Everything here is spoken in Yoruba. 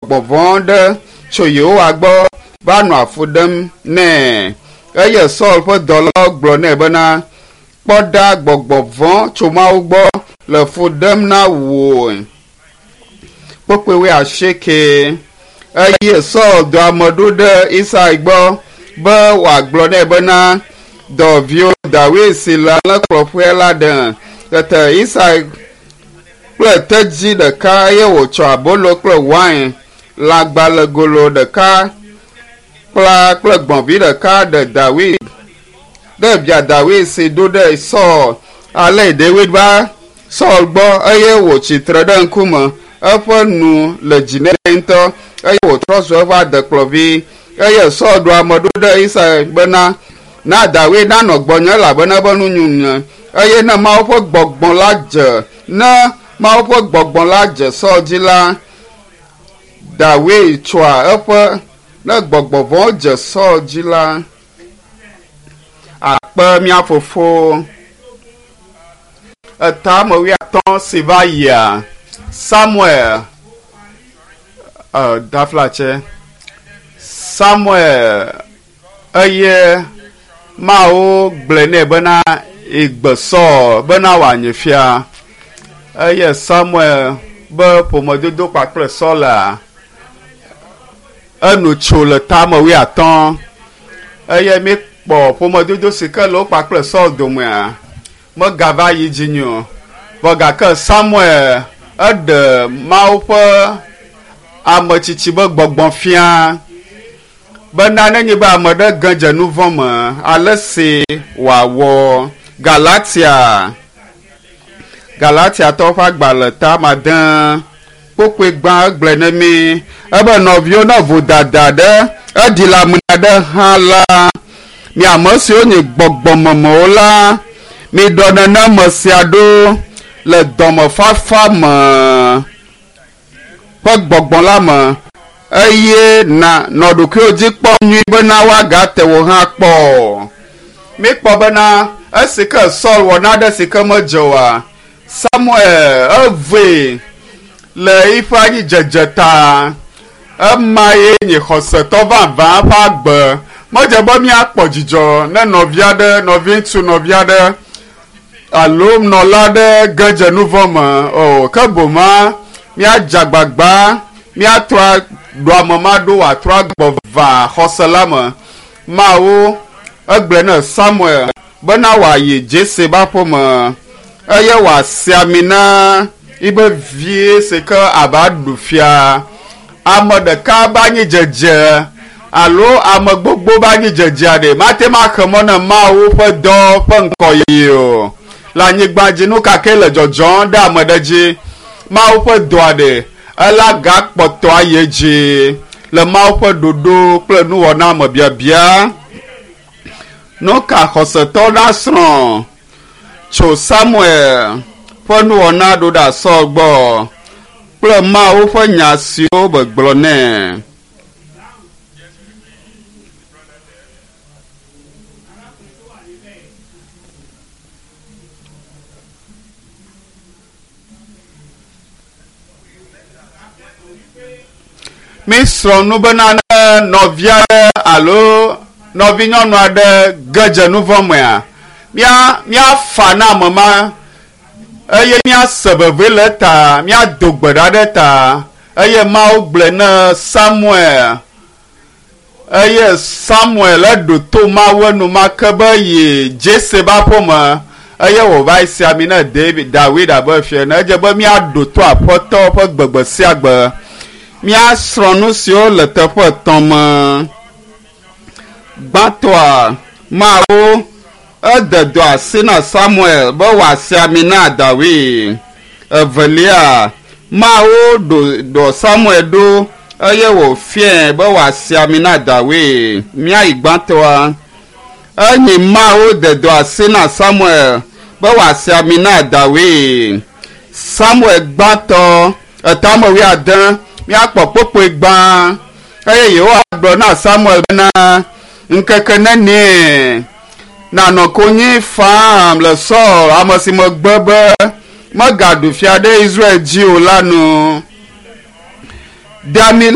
gbọ̀vọ́ndẹ́ tsoyè wà gbọ́ bá nù àfọdẹ́m nẹ́ eye Sọ́ọ̀lù ƒe dɔla gblɔ nɛ bena kpɔɖa gbɔgbɔvɔ tso Mawu gbɔ le fɔdem na wò kpɔkpɛwoe asieke eye Sọ́ọ̀lù dɔ ame ɖo ɖe Isai gbɔ be wòagblɔ nɛ bena dɔviwo David si le alẽkplɔƒea la ɖe tete Isai kple tedzi ɖeka eye wòtsɔ abolo kple wain lãgbalẽgolo ɖeka kple gbɔ̃vi ɖeka ɖe David ɖe bia David si ɖo ɖe Sɔl ale David va Sɔl gbɔ eye wòtsitre ɖe ŋkume eƒe nu le dzi nɛ ŋutɔ eye wòtrɔ zu eƒe adekplɔvi eye Sɔl ɖo ame ɖo ɖe Isai bena na David nanɔ gbɔnye elabena eƒe nu nyunyuie eye ne Mawu ƒe gbɔgbɔ la dze Sɔl dzi la David tsɔa eƒe ne gbɔgbɔ vɔ dze Sɔl dzi la akpe mia fofo etame-wuiatɔ̃ si va yia Samuel daflatse Samuel eye Mawu gblẽ nɛ bena igbe Sɔl bena wòanye fia eye Samuel be ƒomedodo kpakple Sɔl la enu tso le tame-wuiatɔ̃ eye mi kpɔ ƒomedodo si ke le wo kpakple Sɔl domea megava yi dzi nyuie vɔ gake Samuel eɖe Mawu ƒe ametsitsi be gbɔgbɔ fia bena nenye be ame ɖe ge dze nu vɔ̃ me ale si wòawɔ Galatiatɔwo ƒe agbalẽ tamade kpokpoe gbã egblẽ ne mi ebe nɔviwo ne vodada ɖe eɖi le ame aɖe hã la mi ame siwo nye gbɔgbɔmemewo la mi ɖɔ neneme sia ɖo le dɔmefafa me ƒe gbɔgbɔ la me eye nɔ ɖokuiwo dzi kpɔm nyui bena woagate wo hã kpɔ mi kpɔ bena esi ke Sɔl wɔ naɖe si ke medze oa Samuel eve le ife anyidzedze ta ema ye nye xɔsetɔ vavã ƒe agbe medze be míakpɔ dzidzɔ ne nɔvi ŋutsu nɔvi aɖe alo nɔla aɖe ge dze nu vɔ̃ me o ke boma míadze agbagba míatrɔ ɖo ame ma ɖo wòatrɔ agbɔ va xɔse la me Mawu egblẽ ne Samuel bena wòayi Jese ƒe aƒe me eye wòasi ami na ibe vie si ke aba ɖu fia ame ɖeka be anyidzedze alo ame gbogbo be anyidzedzea ɖe mate ma xe mɔ ne Mawu ƒe dɔ ƒe ŋkɔyiyi o le anyigba dzi nu kake le dzɔdzɔm ɖe ame ɖe dzi Mawu ƒe dɔa ɖe ela gakpɔtɔ ayi dzi le Mawu ƒe ɖoɖo kple nuwɔna me biabia nu ka xɔsetɔ na srɔ̃ tso Samuel ƒe nuwɔna ɖo ɖe Sɔl gbɔ kple Mawu ƒe nya siwo be gblɔ nɛ. Mi srɔ̃ nu bena ne nɔvi aɖe alo nɔvi nyɔnu aɖe ge dze nu vɔ̃ mea míafa na ame ma eye míase veve le ta míado gbe ɖa ɖe ta eye Mawu gblẽ ne Samuel eye Samuel eɖo to Mawu enumake be yi Jese ƒe aƒe me eye wòva si ami ne David abe fie ne edze be míaɖo to aƒetɔ ƒe gbegbe sia gbe míasrɔ̃ nu siwo le teƒe etɔ̃ me gbãtɔa Mawu ede do asi na Samuel be wòasi ami na David evelia Mawu ɖo Samuel ɖo eye wòfie be wòasi ami na David míayi gbãtɔa enyi Mawu de do asi na Samuel be wòasi ami na David Samuel gbãtɔ etame-wuiade míakpɔ kpokpoe gbã eye Yehowa gblɔ na Samuel bena ŋkeke nenie nanɔ konyi fam le Sɔl ame si megbe be megaɖu fia ɖe Israel dzi o la nu.